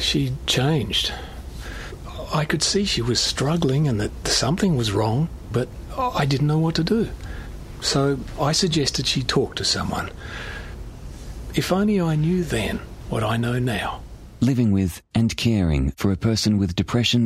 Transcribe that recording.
She changed. I could see she was struggling and that something was wrong, but I didn't know what to do. So I suggested she talk to someone. If only I knew then what I know now. Living with and caring for a person with depression